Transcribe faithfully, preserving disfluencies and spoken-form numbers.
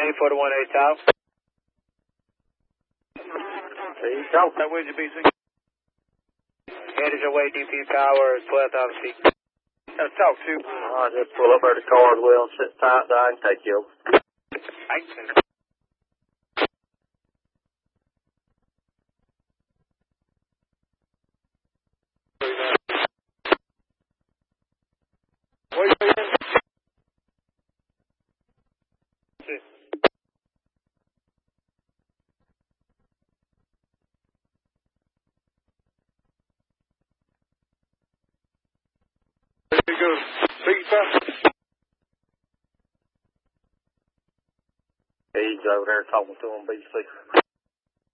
Main four one eight Tower. There you go. That way, B C. Headed your way, D P Power, twelve thousand feet. Gotta talk to. All right, just pull up there to the car as well and sit tight there and take you over. Thanks. Where you at? There you go. Big fast. He's over there talking to him, B C.